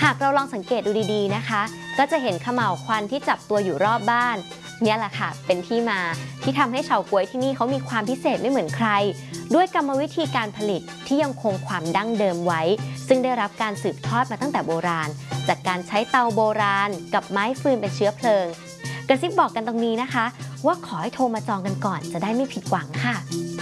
ากเราลองสังเกตดูดีๆนะคะก็จะเห็นเขม่าวควันที่จับตัวอยู่รอบบ้านเนี่ยแหละค่ะเป็นที่มาที่ทำให้เฉาก๊วยที่นี่เขามีความพิเศษไม่เหมือนใครด้วยกรรมวิธีการผลิตที่ยังคงความดั้งเดิมไว้ซึ่งได้รับการสืบทอดมาตั้งแต่โบราณจากการใช้เตาโบราณกับไม้ฟืนเป็นเชื้อเพลิงกระซิบบอกกันตรงนี้นะคะว่าขอให้โทรมาจองกันก่อนจะได้ไม่ผิดหวังค่ะ